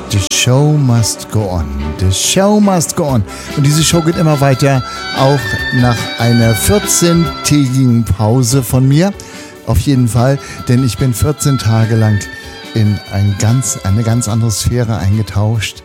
The show must go on. The show must go on. Und diese Show geht immer weiter, auch nach einer 14-tägigen Pause von mir. Auf jeden Fall, denn ich bin 14 Tage lang in eine ganz andere Sphäre eingetaucht.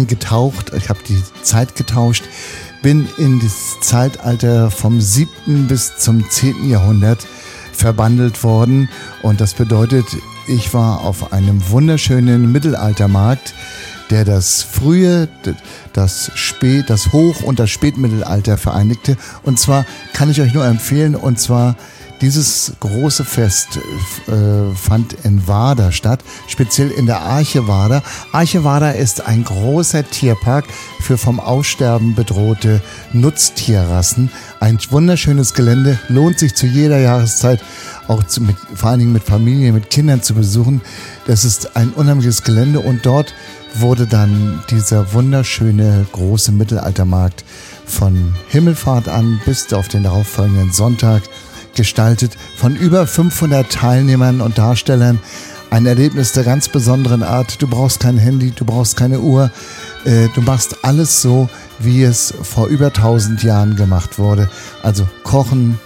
Ich habe die Zeit getauscht, bin in das Zeitalter vom 7. bis zum 10. Jahrhundert verbandelt worden. Und das bedeutet, ich war auf einem wunderschönen Mittelaltermarkt, der das Frühe, das Hoch- und das Spätmittelalter vereinigte. Und zwar kann ich euch nur empfehlen, und zwar dieses große Fest fand in Warder statt, speziell in der Arche Warder. Arche Warder ist ein großer Tierpark für vom Aussterben bedrohte Nutztierrassen. Ein wunderschönes Gelände, lohnt sich zu jeder Jahreszeit, auch vor allen Dingen mit Familie, mit Kindern zu besuchen. Das ist ein unheimliches Gelände und dort wurde dann dieser wunderschöne große Mittelaltermarkt von Himmelfahrt an bis auf den darauffolgenden Sonntag gestaltet, von über 500 Teilnehmern und Darstellern. Ein Erlebnis der ganz besonderen Art. Du brauchst kein Handy, du brauchst keine Uhr. Du machst alles so, wie es vor über 1000 Jahren gemacht wurde. Also kochen,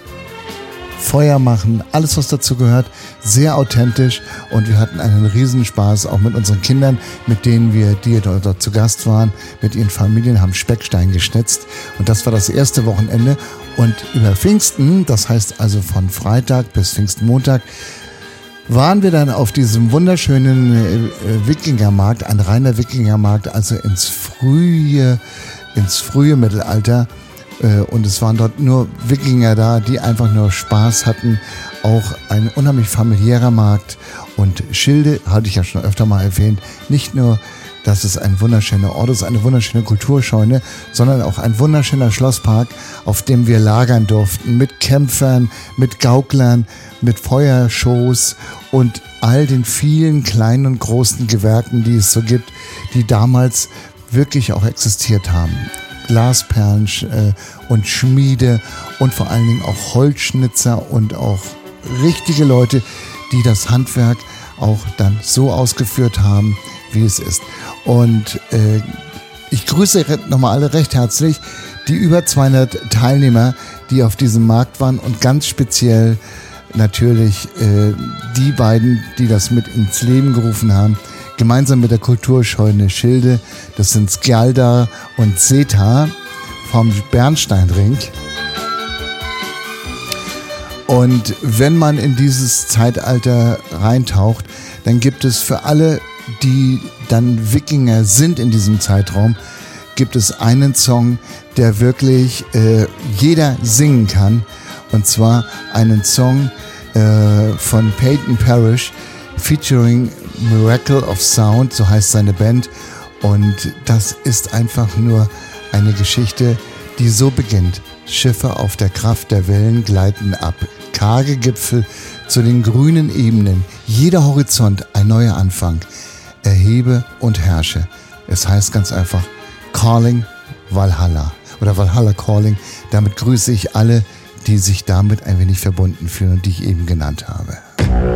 Feuer machen, alles was dazu gehört, sehr authentisch, und wir hatten einen Riesenspaß, auch mit unseren Kindern, mit denen die dort zu Gast waren, mit ihren Familien, haben Speckstein geschnitzt, und das war das erste Wochenende. Und über Pfingsten, das heißt also von Freitag bis Pfingstmontag, waren wir dann auf diesem wunderschönen Wikingermarkt, ein reiner Wikingermarkt, also ins frühe Mittelalter. Und es waren dort nur Wikinger da, die einfach nur Spaß hatten. Auch ein unheimlich familiärer Markt. Und Schilde, hatte ich ja schon öfter mal erwähnt, nicht nur, dass es ein wunderschöner Ort ist, eine wunderschöne Kulturscheune, sondern auch ein wunderschöner Schlosspark, auf dem wir lagern durften, mit Kämpfern, mit Gauklern, mit Feuershows und all den vielen kleinen und großen Gewerken, die es so gibt, die damals wirklich auch existiert haben. Glasperlen und Schmiede und vor allen Dingen auch Holzschnitzer und auch richtige Leute, die das Handwerk auch dann so ausgeführt haben, wie es ist. Und ich grüße nochmal alle recht herzlich, die über 200 Teilnehmer, die auf diesem Markt waren, und ganz speziell natürlich die beiden, die das mit ins Leben gerufen haben, gemeinsam mit der Kulturscheune Schilde. Das sind Skjalda und Seta vom Bernsteinring. Und wenn man in dieses Zeitalter reintaucht, dann gibt es für alle, die dann Wikinger sind in diesem Zeitraum, gibt es einen Song, der wirklich jeder singen kann. Und zwar einen Song von Peyton Parrish featuring Miracle of Sound, so heißt seine Band. Und das ist einfach nur eine Geschichte, die so beginnt. Schiffe auf der Kraft der Wellen gleiten ab. Karge Gipfel zu den grünen Ebenen. Jeder Horizont ein neuer Anfang. Erhebe und herrsche. Es heißt ganz einfach Calling Valhalla oder Valhalla Calling. Damit grüße ich alle, die sich damit ein wenig verbunden fühlen und die ich eben genannt habe.